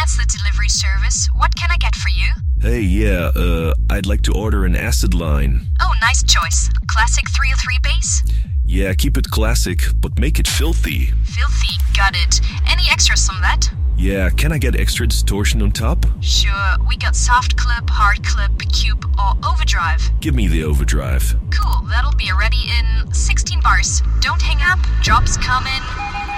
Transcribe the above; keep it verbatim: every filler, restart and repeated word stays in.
Acid delivery service. What can I get for you? Hey, yeah, uh, I'd like to order an acid line. Oh, nice choice. Classic three oh three base? Yeah, keep it classic, but make it filthy. Filthy, got it. Any extras on that? Yeah, can I get extra distortion on top? Sure, we got soft clip, hard clip, cube, or overdrive. Give me the overdrive. Cool, that'll be ready in sixteen bars. Don't hang up, job's coming.